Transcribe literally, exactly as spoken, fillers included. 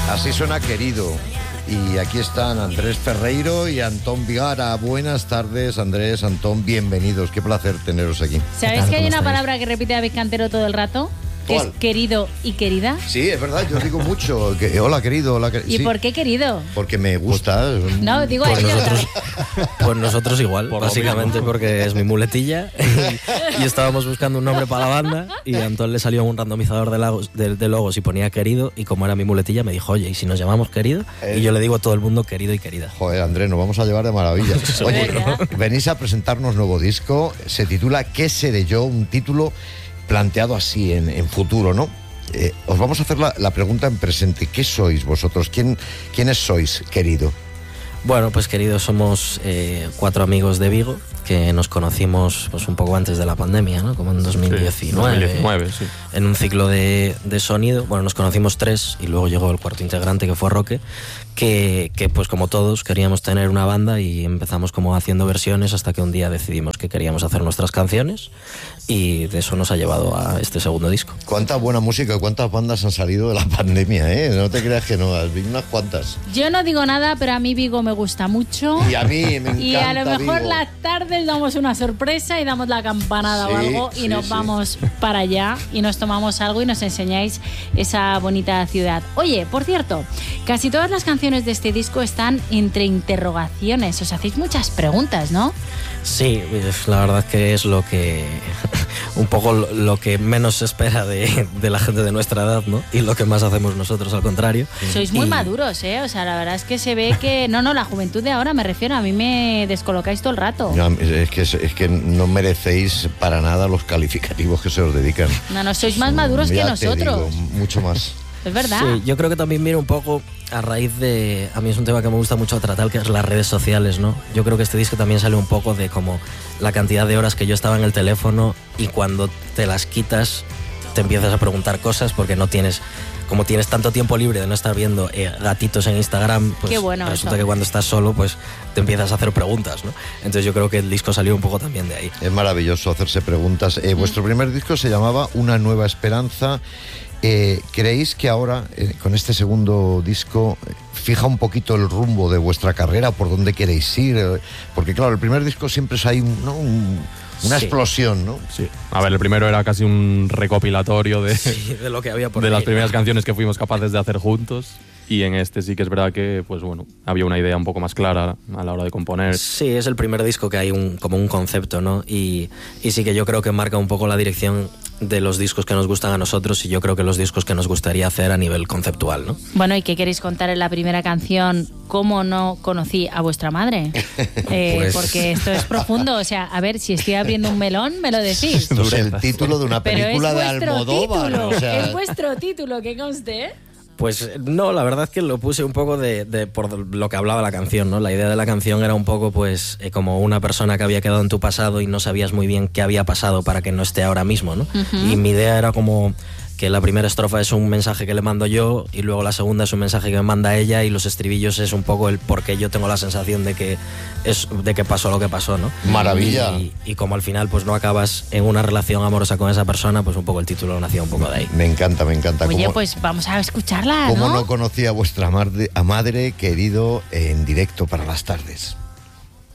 Así suena Querido. Y aquí están Andrés Ferreiro y Antón Vigara. Buenas tardes, Andrés, Antón, bienvenidos. Qué placer teneros aquí. ¿Sabéis que hay una palabra que repite David Cantero todo el rato? Que ¿Cuál? es querido y querida. Sí, es verdad, yo digo mucho. Que, hola, querido, hola, querido. ¿Y sí, por qué querido? porque me gusta. No, digo a Pues ellos. nosotros, pues nosotros igual, Por lo básicamente mismo. porque es mi muletilla y, y estábamos buscando un nombre para la banda y a Antón le salió un randomizador de, lagos, de, de logos y ponía querido y como era mi muletilla me dijo, oye, ¿y si nos llamamos querido? Eh. Y yo le digo a todo el mundo querido y querida. Joder, Andrés, nos vamos a llevar de maravilla. Oye, ¿Verdad? venís a presentarnos nuevo disco. Se titula ¿Qué seré yo? Un título planteado así en, en futuro, ¿no? Eh, os vamos a hacer la, la pregunta en presente. ¿Qué sois vosotros? ¿Quién, ¿Quiénes sois, querido? Bueno, pues queridos, somos eh, cuatro amigos de Vigo que nos conocimos pues un poco antes de la pandemia, ¿no? Como en dos mil diecinueve. dos mil diecinueve, sí. En un ciclo de, de sonido. Bueno, nos conocimos tres y luego llegó el cuarto integrante que fue Roque, que, que pues como todos queríamos tener una banda y empezamos como haciendo versiones hasta que un día decidimos que queríamos hacer nuestras canciones y de eso nos ha llevado a este segundo disco. Cuánta buena música, cuántas bandas han salido de la pandemia, ¿eh? No te creas que no, has visto unas cuantas. Yo no digo nada, pero a mí Vigo me gusta mucho. Y a mí me encanta Y a lo mejor Vigo. las tardes damos una sorpresa y damos la campanada Sí, o algo y sí, nos sí. vamos para allá y nos tomamos algo y nos enseñáis esa bonita ciudad. Oye, por cierto, casi todas las canciones de este disco están entre interrogaciones. Os hacéis muchas preguntas, ¿no? Sí, pues, la verdad que es lo que un poco lo, lo que menos se espera de, de la gente de nuestra edad, ¿no? Y lo que más hacemos nosotros al contrario. Sois muy Y- maduros, ¿eh? O sea, la verdad es que se ve que... No, no, la juventud de ahora me refiero. A mí me descolocáis todo el rato. No, es, que, es que no merecéis para nada los calificativos que se os dedican. No, no, sois más maduros que Ya te nosotros. digo, mucho más. Es verdad. Sí, yo creo que también viene un poco a raíz de... A mí es un tema que me gusta mucho tratar, que es las redes sociales, ¿no? Yo creo que este disco también sale un poco de como la cantidad de horas que yo estaba en el teléfono y cuando te las quitas te empiezas a preguntar cosas porque no tienes... Como tienes tanto tiempo libre de no estar viendo eh, gatitos en Instagram, pues Qué bueno resulta eso. que cuando estás solo, pues te empiezas a hacer preguntas, ¿no? Entonces yo creo que el disco salió un poco también de ahí. Es maravilloso hacerse preguntas. Eh, vuestro primer disco se llamaba Una Nueva Esperanza. Eh, ¿Creéis que ahora, eh, con este segundo disco, eh, fija un poquito el rumbo de vuestra carrera, por dónde queréis ir? Eh, porque claro, el primer disco siempre es ahí un- ¿no? un- una Sí. explosión, ¿no? Sí. A ver, el primero era casi un recopilatorio de, Sí, de lo que había por de ahí, las ¿no? primeras canciones que fuimos capaces de hacer juntos. Y en este sí que es verdad que, pues bueno, había una idea un poco más clara a la hora de componer. Sí, es el primer disco que hay un, como un concepto, ¿no? Y, y sí que yo creo que marca un poco la dirección de los discos que nos gustan a nosotros y yo creo que los discos que nos gustaría hacer a nivel conceptual, ¿no? Bueno, ¿y qué queréis contar en la primera canción? ¿Cómo no conocí a vuestra madre? Eh, Pues- Porque esto es profundo. O sea, a ver, si estoy abriendo un melón, me lo decís. Esto es el título de una Pero es película de vuestro Almodóvar. título. O sea, Es vuestro título, que conste, ¿eh? Pues no, la verdad es que lo puse un poco de, de por lo que hablaba la canción, ¿no? La idea de la canción era un poco, pues, eh, como una persona que había quedado en tu pasado y no sabías muy bien qué había pasado para que no esté ahora mismo, ¿no? Y mi idea era como que la primera estrofa es un mensaje que le mando yo y luego la segunda es un mensaje que me manda ella y los estribillos es un poco el por qué yo tengo la sensación de que es de que pasó lo que pasó, ¿no? Maravilla. Y, y como al final pues no acabas en una relación amorosa con esa persona, pues un poco el título nació un poco de ahí. me encanta, me encanta. Oye, ¿Cómo- pues vamos a escucharla, ¿Cómo ¿no? no conocía a vuestra madre, a madre, querido, en directo para las tardes?